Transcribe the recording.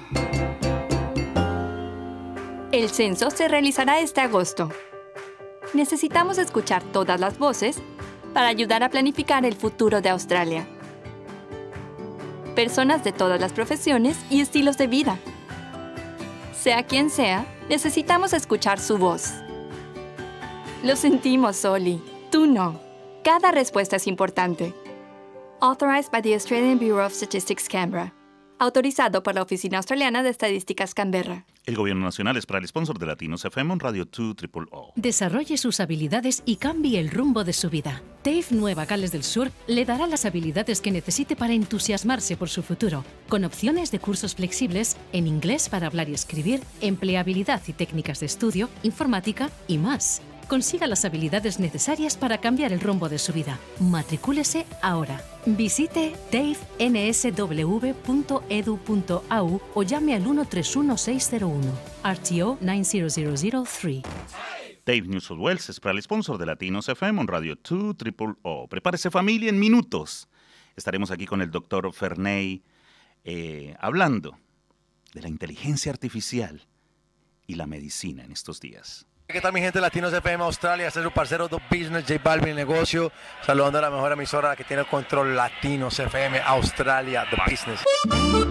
El censo se realizará este agosto. Necesitamos escuchar todas las voces para ayudar a planificar el futuro de Australia. Personas de todas las profesiones y estilos de vida. Sea quien sea, necesitamos escuchar su voz. Lo sentimos, Oli. Tú no. Cada respuesta es importante. Authorized by the Australian Bureau of Statistics, Canberra. Autorizado por la Oficina Australiana de Estadísticas, Canberra. El Gobierno Nacional es para el sponsor de Latinos FM en Radio 2 OO. Desarrolle sus habilidades y cambie el rumbo de su vida. TAFE Nueva Gales del Sur le dará las habilidades que necesite para entusiasmarse por su futuro, con opciones de cursos flexibles en inglés para hablar y escribir, empleabilidad y técnicas de estudio, informática y más. Consiga las habilidades necesarias para cambiar el rumbo de su vida. Matricúlese ahora. Visite tafensw.edu.au o llame al 131-601, RTO 90003. TAFE New South Wales es para el sponsor de Latinos FM en Radio 2 OO. Prepárese, familia, en minutos. Estaremos aquí con el doctor Ferney hablando de la inteligencia artificial y la medicina en estos días. ¿Qué tal, mi gente de Latinos FM Australia? Este es su parcero The Business, J Balvin, negocio. Saludando a la mejor emisora que tiene el control, Latinos FM Australia, The Business.